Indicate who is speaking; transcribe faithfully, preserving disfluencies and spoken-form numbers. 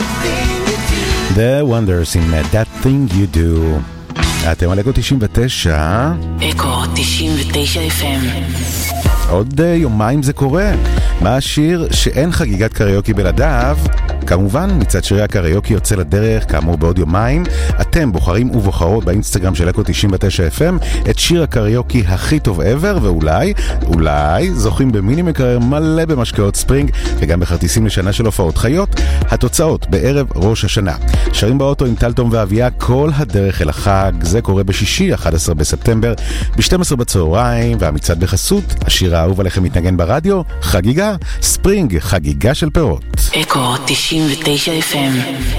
Speaker 1: The Wonders in That Thing You Do. אתם על אקו תשעים ותשע.
Speaker 2: אקו תשעים ותשע אף אם.
Speaker 1: עוד יומיים זה קורה. מה השיר שאין חגיגת קריוקי בלעדיו? כמובן, מצד שירי הקריוקי יוצא לדרך, כאמור בעוד יומיים. אתם בוחרים ובוחרות באינסטגרם של אקו תשעים ותשע אף אם את שיר הקריוקי הכי טוב ever, ואולי, אולי, זוכים במיני מקרר מלא במשקאות ספרינג, וגם בכרטיסים לשנה של הופעות חיות. התוצאות בערב ראש השנה. שרים באוטו עם טלטום ואביה כל הדרך אל החג. זה קורה בשישי, אחד עשר בספטמבר, ב-שתים עשרה בצהריים, והמצעד בחסות, השיר האהוב עליכם מתנגן ברדיו, חגיגה, ספרינג, חגיגה של פירות.
Speaker 2: אקו תשעים ותשע אף אם.